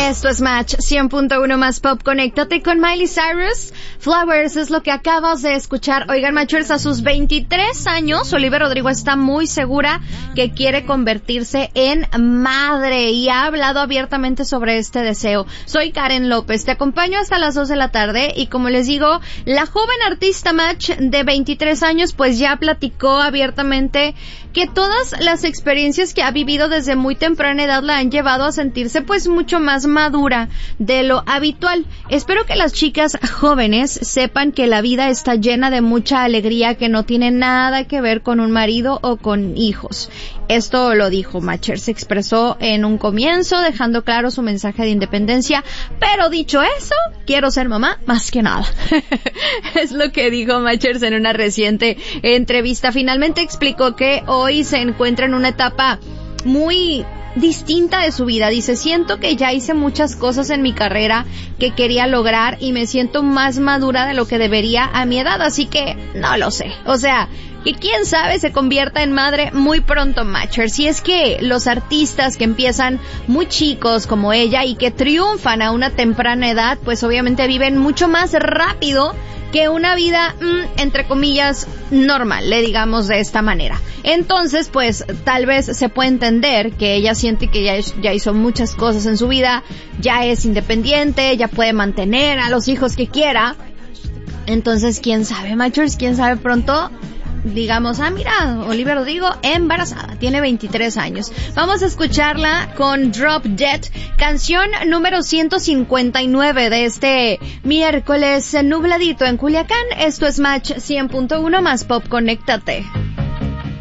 Esto es Match 100.1 más pop. Conéctate con Miley Cyrus. Flowers es lo que acabas de escuchar. Oigan, Matchers, a sus 23 años, Olivia Rodrigo está muy segura que quiere convertirse en madre y ha hablado abiertamente sobre este deseo. Soy Karen López, te acompaño hasta las 2 de la tarde y como les digo, la joven artista Match de 23 años pues ya platicó abiertamente que todas las experiencias que ha vivido desde muy temprana edad la han llevado a sentirse pues mucho más madura de lo habitual. Espero que las chicas jóvenes sepan que la vida está llena de mucha alegría que no tiene nada que ver con un marido o con hijos. Esto lo dijo Matcher, se expresó en un comienzo dejando claro su mensaje de independencia, pero dicho eso, quiero ser mamá más que nada. Es lo que dijo Matcher en una reciente entrevista. Finalmente explicó que hoy se encuentra en una etapa muy distinta de su vida. Dice, siento que ya hice muchas cosas en mi carrera que quería lograr y me siento más madura de lo que debería a mi edad, así que no lo sé. O sea, que quién sabe se convierta en madre muy pronto, Matcher. Si es que los artistas que empiezan muy chicos como ella y que triunfan a una temprana edad, pues obviamente viven mucho más rápido que una vida, entre comillas, normal, le digamos de esta manera. Entonces, pues, tal vez se puede entender que ella siente que ya hizo muchas cosas en su vida, ya es independiente, ya puede mantener a los hijos que quiera. Entonces, quién sabe, Matchers, quién sabe pronto digamos, mira, Olivia Rodrigo embarazada, tiene 23 años. Vamos a escucharla con Drop Dead, canción número 159 de este miércoles nubladito en Culiacán. Esto es Match 100.1 más pop, conéctate.